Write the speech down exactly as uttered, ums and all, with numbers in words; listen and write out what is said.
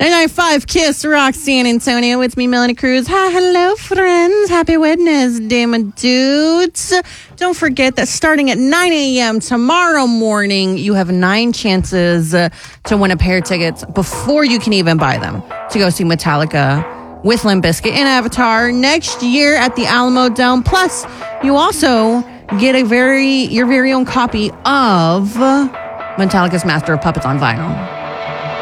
ninety-nine point five Kiss Rock San Antonio. It's me, Melanie Cruz. Hi, hello, friends. Happy Wednesday, my dudes. Don't forget that starting at nine a.m. tomorrow morning, you have nine chances uh, to win a pair of tickets before you can even buy them to go see Metallica with Limp Bizkit and Avatar next year at the Alamo Dome. Plus, you also get a very your very own copy of Metallica's Master of Puppets on vinyl.